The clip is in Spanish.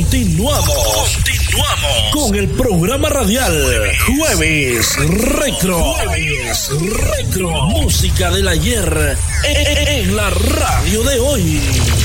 Continuamos con el programa radial Jueves Retro. Música del ayer en la radio de hoy.